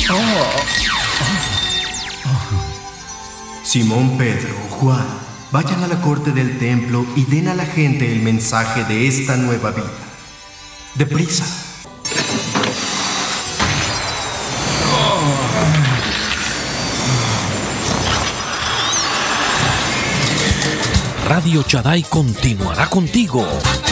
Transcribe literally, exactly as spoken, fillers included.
Simón, Pedro, Juan, vayan a la corte del templo y den a la gente el mensaje de esta nueva vida. ¡Deprisa! Radio Shaddai continuará contigo